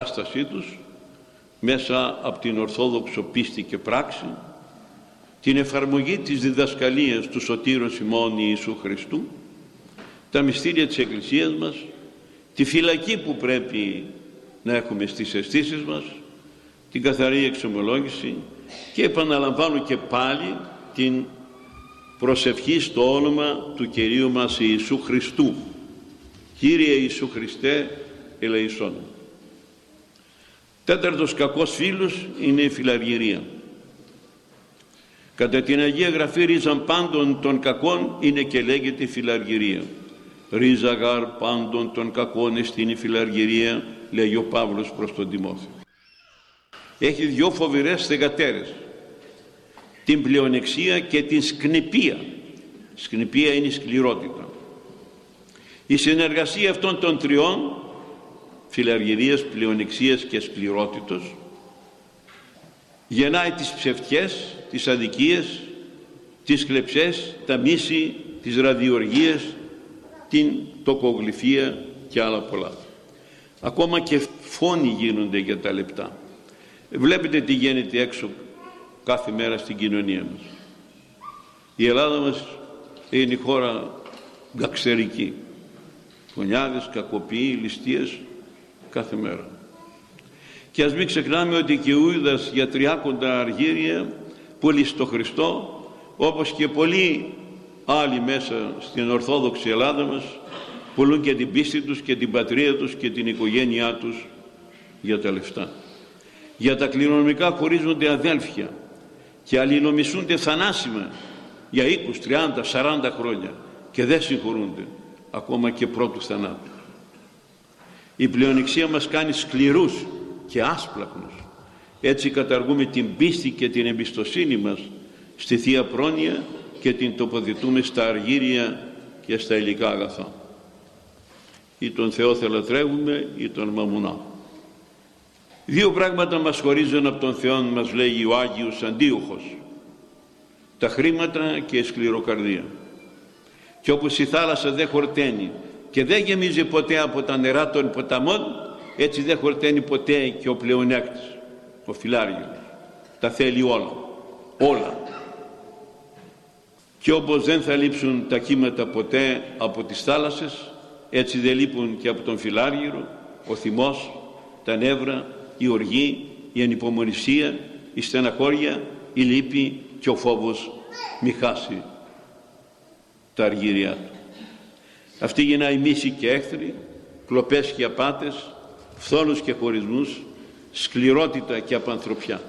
Αναστάσασή τους μέσα από την Ορθόδοξο πίστη και πράξη, την εφαρμογή της διδασκαλίας του Σωτήρος ημών Ιησού Χριστού, τα μυστήρια της Εκκλησίας μας, τη φυλακή που πρέπει να έχουμε στις αισθήσεις μας, την καθαρή εξομολόγηση και επαναλαμβάνω και πάλι την προσευχή στο όνομα του Κυρίου μας Ιησού Χριστού. Κύριε Ιησού Χριστέ, ελεησόν. Τέταρτος κακός φίλος είναι η φιλαργυρία. Κατά την Αγία Γραφή ρίζαν πάντων των κακών είναι και λέγεται φιλαργυρία. Ρίζα γάρ πάντων των κακών εστίν η φιλαργυρία, λέγει ο Παύλος προς τον Τιμόθεο. Έχει δυο φοβερές θεγατέρες, την πλεονεξία και την σκνηπία. Σκνηπία είναι η σκληρότητα. Η συνεργασία αυτών των τριών, φιλαργυρίας, πλεονεξίας και σκληρότητος, γεννάει τις ψευτιές, τις αδικίες, τις κλεψές, τα μίση, τις ραδιοργίες, την τοκογλυφία και άλλα πολλά. Ακόμα και φόνοι γίνονται για τα λεπτά. Βλέπετε τι γίνεται έξω κάθε μέρα στην κοινωνία μας. Η Ελλάδα μας είναι η χώρα γκαξερική. Φωνιάδες, κακοποιοί, ληστείες κάθε μέρα. Και ας μην ξεχνάμε ότι και ο Ιούδας για 30 αργύρια πουλεί στο Χριστό, όπως και πολλοί άλλοι μέσα στην Ορθόδοξη Ελλάδα μας πουλούν και την πίστη τους και την πατρίδα τους και την οικογένειά τους για τα λεφτά. Για τα κληρονομικά χωρίζονται αδέλφια και αλληλομισούνται θανάσιμα για 20, 30, 40 χρόνια και δεν συγχωρούνται ακόμα και πρώτου θανάτου. Η πλεονεξία μας κάνει σκληρούς και άσπλαχνους. Έτσι καταργούμε την πίστη και την εμπιστοσύνη μας στη Θεία Πρόνοια και την τοποθετούμε στα αργύρια και στα υλικά αγαθά. Ή τον Θεό θα λατρεύουμε ή τον μαμουνά. Δύο πράγματα μας χωρίζουν από τον Θεό, μας λέγει ο Άγιος Αντίοχος: τα χρήματα και η σκληροκαρδία. Και όπως η θάλασσα δεν χορταίνει και δεν γεμίζει ποτέ από τα νερά των ποταμών, έτσι δεν χορταίνει ποτέ και ο πλεονέκτης, ο φιλάργυρος. Τα θέλει όλα, όλα. Και όπως δεν θα λείψουν τα κύματα ποτέ από τις θάλασσες, έτσι δεν λείπουν και από τον φιλάργυρο ο θυμός, τα νεύρα, η οργή, η ανυπομονησία, η στεναχώρια, η λύπη και ο φόβος μη χάσει τα αργύρια του. Αυτή γεννάει μίση και έχθροι, κλοπές και απάτες, φθόνους και χωρισμούς, σκληρότητα και απανθρωπιά.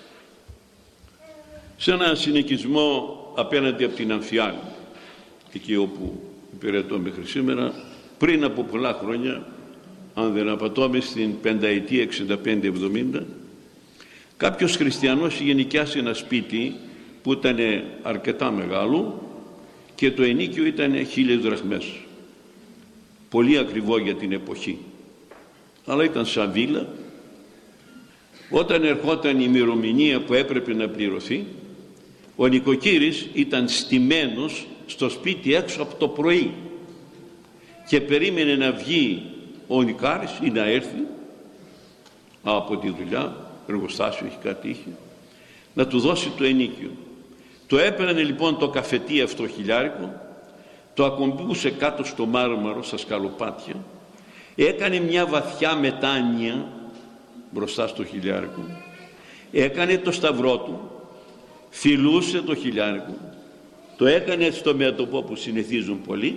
Σε ένα συνοικισμό απέναντι από την Αμφιάλη, εκεί όπου υπηρετώ μέχρι σήμερα, πριν από πολλά χρόνια, αν δεν απατώμε στην πενταετία 65-70, κάποιος χριστιανός γενικιάσε ένα σπίτι που ήταν αρκετά μεγάλο και το ενοίκιο ήταν 1000 δραχμές. Πολύ ακριβό για την εποχή, αλλά ήταν σαν βίλα. Όταν ερχόταν η ημερομηνία που έπρεπε να πληρωθεί, ο νοικοκύρης ήταν στημένος στο σπίτι έξω από το πρωί και περίμενε να βγει ο νοικάρης ή να έρθει από τη δουλειά, εργοστάσιο έχει κάτι είχε, να του δώσει το ενίκιο. Το έπαιρνε λοιπόν το καφετί αυτό χιλιάρικο, το ακομπούσε κάτω στο μάρμαρο στα σκαλοπάτια, έκανε μια βαθιά μετάνοια μπροστά στο χιλιάρικο, έκανε το σταυρό του, φιλούσε το χιλιάρικο, το έκανε στο μέτωπο που συνηθίζουν πολλοί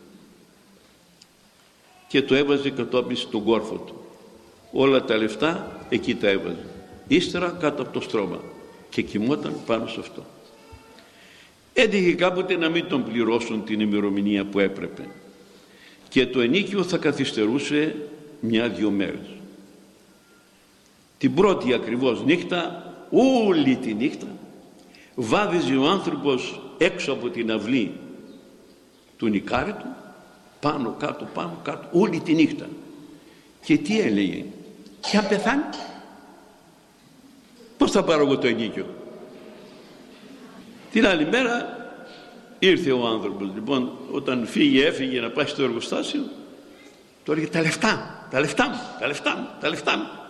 και το έβαζε κατόπιν στον κόρφο του. Όλα τα λεφτά εκεί τα έβαζε. Ύστερα κάτω από το στρώμα και κοιμόταν πάνω σε αυτό. Έτυχε κάποτε να μην τον πληρώσουν την ημερομηνία που έπρεπε και το ενίκιο θα καθυστερούσε 1-2 μέρες. Την πρώτη ακριβώς νύχτα, όλη τη νύχτα, βάδιζε ο άνθρωπος έξω από την αυλή του νικάρι του, πάνω κάτω, όλη τη νύχτα. Και τι έλεγε? Και αν πεθάνει, πώς θα πάρω εγώ το ενίκιο? Την άλλη μέρα ήρθε ο άνθρωπος, λοιπόν, όταν έφυγε να πάει στο εργοστάσιο, του έλεγε τα λεφτά μου.